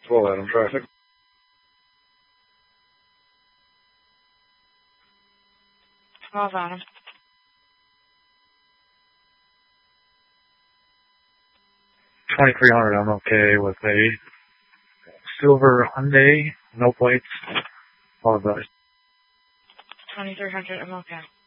Full Adam traffic. Well, Adam. 2300, I'm okay with a silver Hyundai, no plates, all of those. 2300, I'm okay.